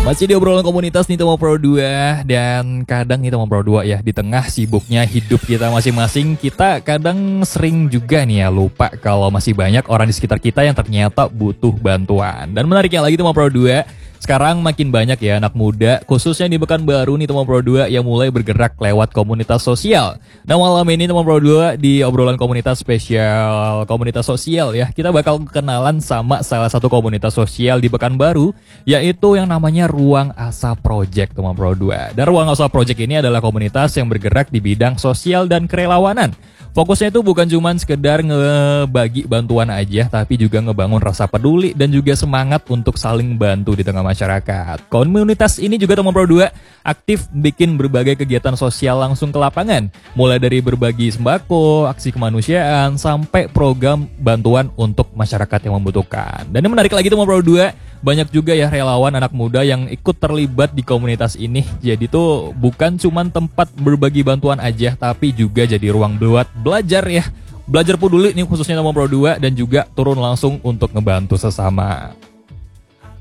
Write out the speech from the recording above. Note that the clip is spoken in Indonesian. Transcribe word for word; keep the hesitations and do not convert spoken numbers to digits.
Masih di obrolan komunitas nih Teman Pro dua. Dan kadang nih Teman Pro dua ya, di tengah sibuknya hidup kita masing-masing, kita kadang sering juga nih ya lupa kalau masih banyak orang di sekitar kita yang ternyata butuh bantuan. Dan menariknya lagi Teman Pro dua, sekarang makin banyak ya anak muda, khususnya di Pekanbaru nih Teman Pro dua, yang mulai bergerak lewat komunitas sosial. Nah malam ini Teman Pro dua di obrolan komunitas spesial komunitas sosial ya, kita bakal kenalan sama salah satu komunitas sosial di Pekanbaru, yaitu yang namanya Ruang Asa Project Teman Pro dua. Dan Ruang Asa Project ini adalah komunitas yang bergerak di bidang sosial dan kerelawanan. Fokusnya itu bukan cuma sekedar ngebagi bantuan aja, tapi juga ngebangun rasa peduli dan juga semangat untuk saling bantu di tengah masyarakat. Komunitas ini juga Teman Pro dua aktif bikin berbagai kegiatan sosial langsung ke lapangan, mulai dari berbagi sembako, aksi kemanusiaan, sampai program bantuan untuk masyarakat yang membutuhkan. Dan yang menarik lagi Teman Pro dua, banyak juga ya relawan anak muda yang ikut terlibat di komunitas ini. Jadi tuh bukan cuma tempat berbagi bantuan aja, tapi juga jadi ruang buat belajar ya. Belajar peduli nih khususnya Teman Pro dua, dan juga turun langsung untuk ngebantu sesama.